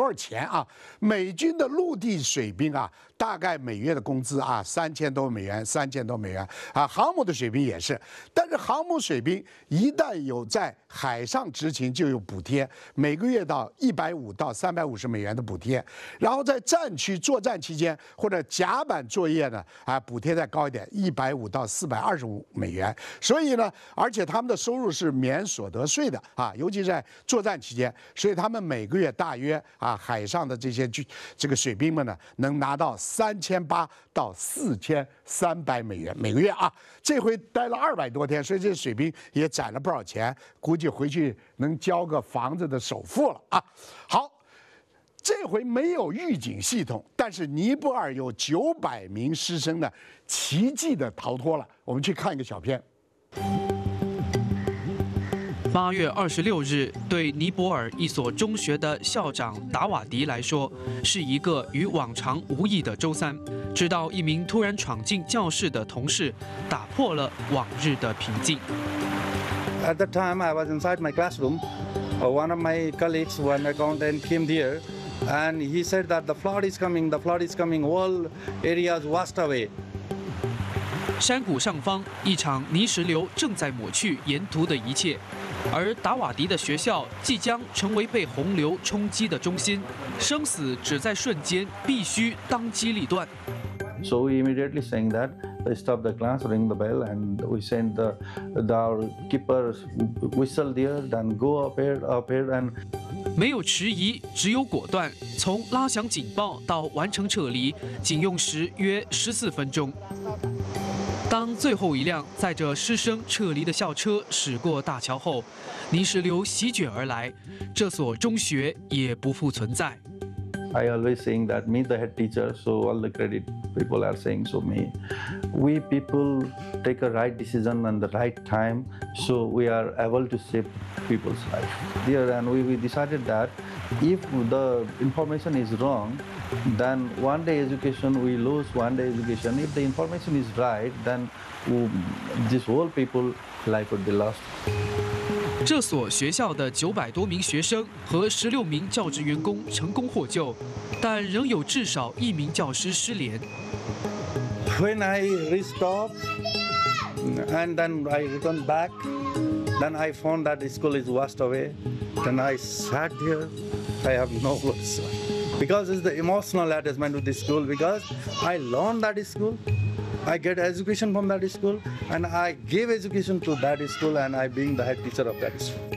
少钱啊？美军的陆地水兵啊，大概每月的工资啊3000多美元，3000多美元啊。航母的水兵也是，但是航母水兵一旦有在海上执勤就有补贴，每个月到150到350美元的补贴。然后在战区作战期间或者甲板作业呢，啊，补贴再高一点，150到425美元。所以呢，而且他们的收入是免所得税的啊，尤其在作战期间，所以他们每个月大约啊，海上的这个水兵们呢，能拿到3800到4300美元每个月啊。这回待了200多天，所以这水兵也攒了不少钱，估计回去能交个房子的首付了啊。好。这回没有预警系统，但是尼泊尔有900名师生呢，奇迹的逃脱了。我们去看一个小片。 8月26日，对尼泊尔一所中学的校长达瓦迪来说，是一个与往常无异的周三。直到一名突然闯进教室的同事，打破了往日的平静。 At the time, I was inside my classroom. One of my colleagues, one accountant, came there. And he said that the flood is coming, all areas washed away. 山谷上方，一场泥石流正在抹去沿途的一切，而达瓦迪的学校即将成为被洪流冲击的中心，生死只在瞬间，必须当机立断。 So we immediately saying that stop the class, ring the bell, and we send the keepers whistle there, then go up here, and. 没有迟疑，只有果断。从拉响警报到完成撤离，仅用时约14分钟。当最后一辆载着师生撤离的校车驶过大桥后，泥石流席卷而来，这所中学也不复存在。 I always saying that me the head teacher, so all the credit people are saying so me. We people take a right decision and the right time, so we are able to save people's life. There, and we decided that if the information is wrong, then one day education we lose one day education. If the information is right, then this whole people life would be lost. 这所学校的900多名学生和16名教职员工成功获救，但仍有至少1名教师失联。 When I restopped and then I returned back, then I found that the school is washed away. Then I sat there. I have no words because it's the emotional attachment to this school. Because I learned that school. I get education from that school, and I give education to that school, and I being the head teacher of that school.